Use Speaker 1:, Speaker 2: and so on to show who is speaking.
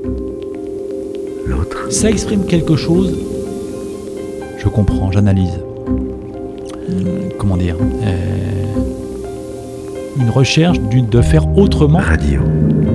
Speaker 1: L'autre.
Speaker 2: Ça exprime quelque chose. Je comprends, j'analyse. Comment dire une recherche de faire autrement.
Speaker 1: Radio.